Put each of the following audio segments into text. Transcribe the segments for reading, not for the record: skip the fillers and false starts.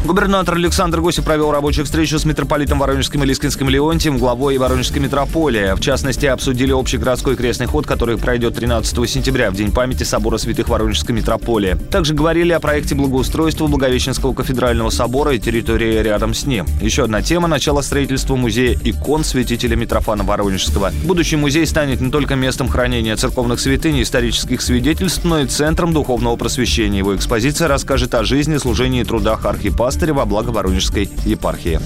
Губернатор Александр Гусев провел рабочую встречу с митрополитом Воронежским и Лискинским Леонтием, главой Воронежской митрополии. В частности, обсудили общегородской крестный ход, который пройдет 13 сентября, в День памяти Собора святых Воронежской митрополии. Также говорили о проекте благоустройства Благовещенского кафедрального собора и территории рядом с ним. Еще одна тема – начало строительства музея икон святителя Митрофана Воронежского. Будущий музей станет не только местом хранения церковных святынь и исторических свидетельств, но и центром духовного просвещения. Его экспозиция расскажет о жизни, служении и трудах архипастыря во благо Воронежской епархии.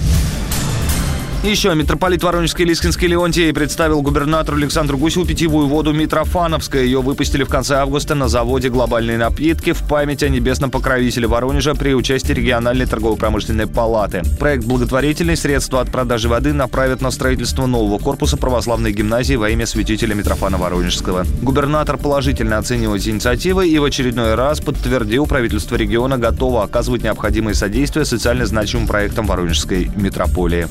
Еще митрополит Воронежский и Лискинский Леонтий представил губернатору Александру Гусеву питьевую воду Митрофановская. Ее выпустили в конце августа на заводе «Глобальные напитки» в память о небесном покровителе Воронежа при участии региональной торгово-промышленной палаты. Проект благотворительный, средства от продажи воды направят на строительство нового корпуса православной гимназии во имя святителя Митрофана Воронежского. Губернатор положительно оценил эти инициативы и в очередной раз подтвердил, правительство региона готово оказывать необходимое содействие социально значимым проектам Воронежской митрополии.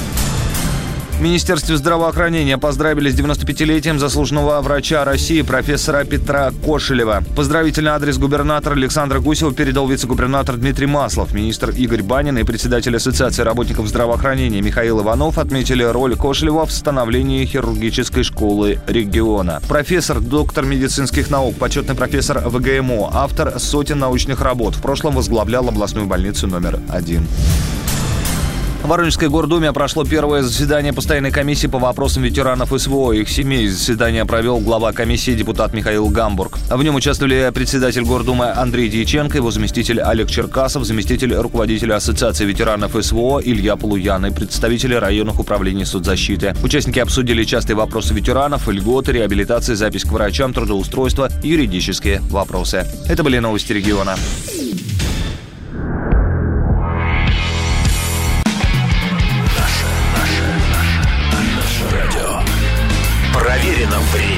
В Министерстве здравоохранения поздравили с 95-летием заслуженного врача России профессора Петра Кошелева. Поздравительный адрес губернатора Александра Гусева передал вице-губернатор Дмитрий Маслов. Министр Игорь Банин и председатель Ассоциации работников здравоохранения Михаил Иванов отметили роль Кошелева в становлении хирургической школы региона. Профессор, доктор медицинских наук, почетный профессор ВГМО, автор сотен научных работ. В прошлом возглавлял областную больницу номер 1. В Воронежской гордуме прошло первое заседание постоянной комиссии по вопросам ветеранов СВО и их семей. Заседание провел глава комиссии депутат Михаил Гамбург. В нем участвовали председатель гордумы Андрей Дьяченко, его заместитель Олег Черкасов, заместитель руководителя Ассоциации ветеранов СВО Илья Полуян и представители районных управлений соцзащиты. Участники обсудили частые вопросы ветеранов, льготы, реабилитации, запись к врачам, трудоустройство, юридические вопросы. Это были новости региона. Проверено временем.